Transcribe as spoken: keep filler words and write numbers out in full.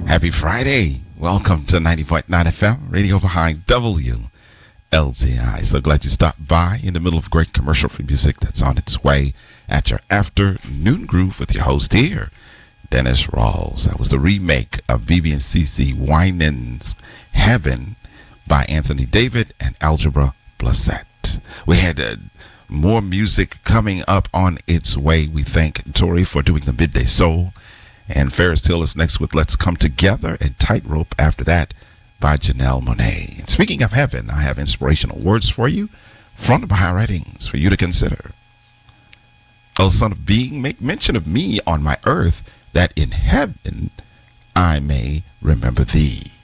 Happy Friday. Welcome to ninety point nine F M, radio behind W L T I. So glad you stopped by in the middle of great commercial free music that's on its way at your afternoon groove with your host here, Dennis Rawls. That was the remake of B B and C C Winans' Heaven by Anthony David and Algebra Blessett. We had uh, more music coming up on its way. We thank Tori for doing the Midday Soul. And Ferris Hill is next with Let's Come Together, and Tightrope after that by Janelle Monáe. And speaking of heaven, I have inspirational words for you from the Baha'i writings for you to consider. O Son of Being, make mention of me on my earth, that in heaven I may remember thee.